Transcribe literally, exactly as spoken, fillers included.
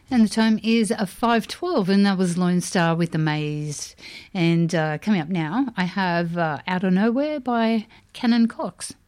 And the time is uh, five twelve, and that was Lone Star with The Maze. And uh, coming up now, I have uh, Out of Nowhere by Cannon Cox.